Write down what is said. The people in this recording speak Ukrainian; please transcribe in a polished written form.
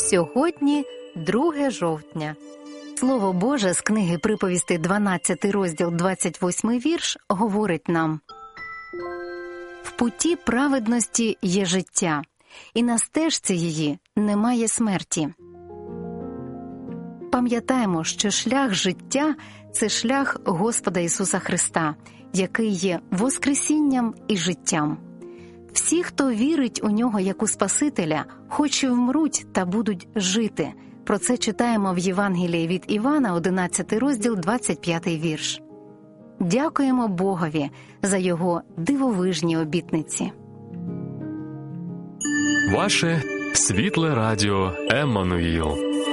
Сьогодні 2 жовтня. Слово Боже з книги «Приповістей» 12 розділ 28 вірш говорить нам: «В путі праведності є життя, і на стежці її немає смерті». Пам'ятаємо, що шлях життя – це шлях Господа Ісуса Христа, який є воскресінням і життям. Всі, хто вірить у Нього як у Спасителя, хоч і вмруть та будуть жити. Про це читаємо в Євангелії від Івана, 11 розділ, 25 вірш. Дякуємо Богові за Його дивовижні обітниці. Ваше світле радіо Еммануїл.